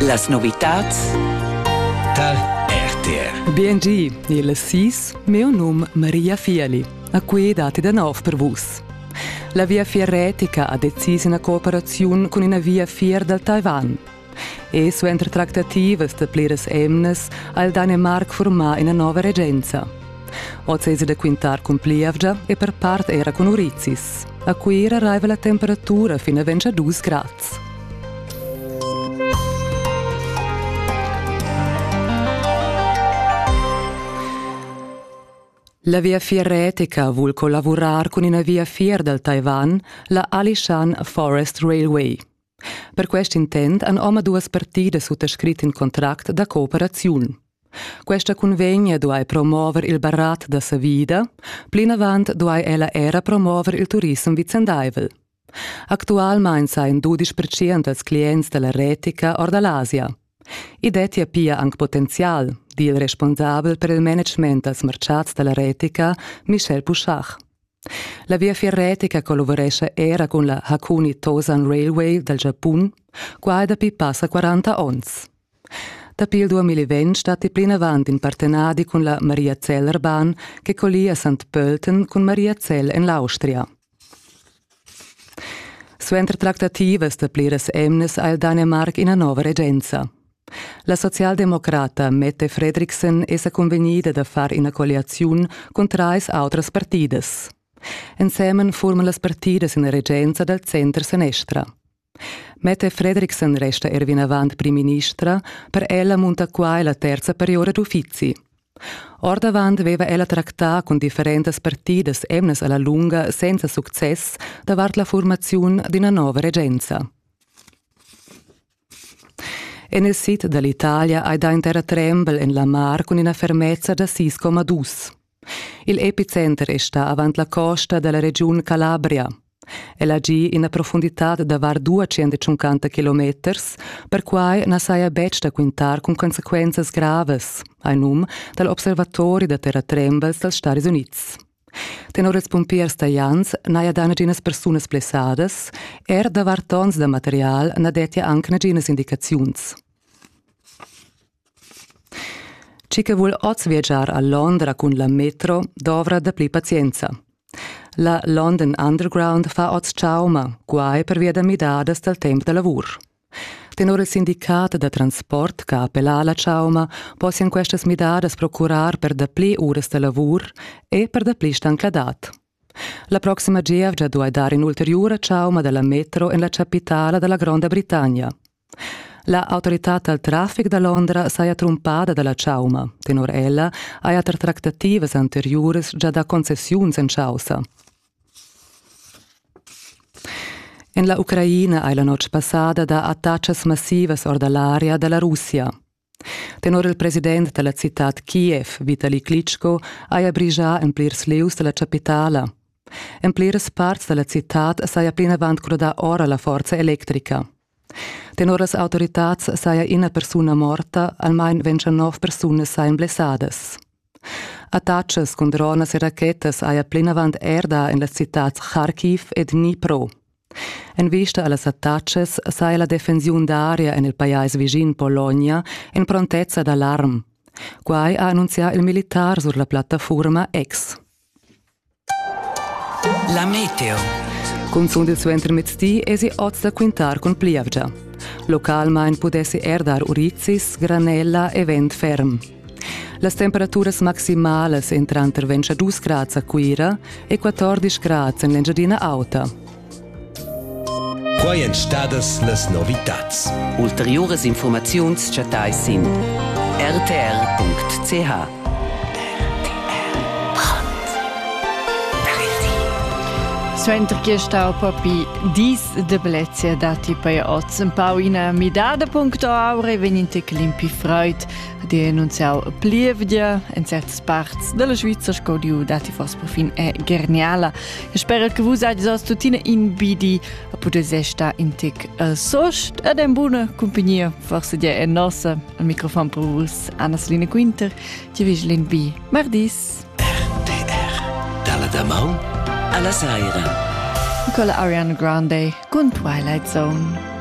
Las novitats da RTR. BNG, il 6, mio nome Maria Fiali, a cui dati da 9 per vos. La via fierretica ha deciso una cooperazione con una via fier del Taiwan. E su entre trattativas de pliras emnes ha il Danemark formà una nuova regenza. Oggi da quintar con Pliavgia e per parte era con Urizis, a cui arriva la temperatura fino a 22 gradi. La via fierretica vuol collaborare con una via fier del Taiwan, la Alishan Forest Railway. Per questo intent hanno due partite sottoscritte in contratto da cooperazione. Questa convegna doveva promuovere il barat da sa vida, più avanti doveva ella era promuovere il turismo vicendaivel. Attualmente sono 12% dels clienti della retica or dall'Asia. I detti appia anche potenziale, di il responsabile per il management dels mercats della retica, Michel Pouchach. La via fierretica collaboresce era con la Hakone Tosan Railway del Giappone, qua da pi passa 40 anni. Da il 2020 stati più avanti in partenari con la Maria Zeller Bahn, che collia St. Pölten con Maria Zell in l'Austria. Su entre trattativas de pliras emnes ha il Danemark in una nuova regenza. La socialdemocrata Mette Frederiksen è convenuta da fare una coalizione con 3 altre partides. Insieme formano le partides in regenza del centro-sinistra. Mette Frederiksen resta avanti prima ministra, per ella monta qua la terza periodo d'uffizi. Or davanti aveva ella trattato con differenti partides emnes alla lunga senza successo davanti la formazione di una nuova regenza. E nel sito dell'Italia ha da intera trembel in la mar con una fermezza da 6,2. Il epicentro sta avanti la costa della regione Calabria. Ella agì in una profondità da var 250 km, per cui non si è da quintar con conseguenze graves, a nome dell'Osservatorio da terratrembels dels Stati Uniti. Tenor els pompiers taians n'ha dan agines persones blessades, da var tons de material n'ha detja anche agines indicazions. Ci che vuol oz viaggiar a Londra con la metro dovra da pli pazienza. La London Underground fa oz ciauma, guai per via da midades del tempo de lavur. Tenor il sindicato da transport che appella la ciauma possian questas midades procurar per da pli ures de lavur e per da pli stancladat. La prossima gievgia doveva dare in ulteriore ciauma della metro in la capitale della Grande Bretagna. La autorità al traffico da Londra si è trumpata dalla ciauma, tenor ella ha altre trattative anteriori già da concessioni in causa. In la Ucraina ha la notte passata da attacchi massivi or dall'area della Russia. Tenor il presidente della città Kiev, Vitali Klitschko, ha abbrigiato in plirs leus della capitale. In plirs parti della città si è appena avanti da ora la forza elettrica. Tenor le autorità si è una persona morta, almeno 29 persone sono blessate. Attacchi con drones e racchette ha appena avanti erda in la città Kharkiv e Dnipro. In vista alle attacchi si la difensione d'aria nel paese vicino Polonia in prontezza d'allarme. Qua ha annunziato il militare sulla piattaforma X. La meteo. Con son del suo intermezzi e si oz da quintar con Pliavgia. Localmente potessi erdar urizis, granella e vent ferm. Le temperature maximali entran tra 22 gradi a Quira e 14 gradi in l'Engiadina Alta. Quai en stadas las novitats. Ulteriores informazions chatais in rtr.ch. Suenter che sta proprio dis de Bellezia dati per oz un pau in midada.au e veninte limpi freud di annunziau plievdia in certe parti della Svizzera scodiu dati fos profin e Gerniala. Io spero che vous abbiate tutina in bidi a poter sta in tic sost ed in buona compagnia forse di è nostra al microfono per vos Anna Selina Quinter ci vislin bi mardis RTR dalla Damau alla Saira. Con la Ariana Grande con Twilight Zone.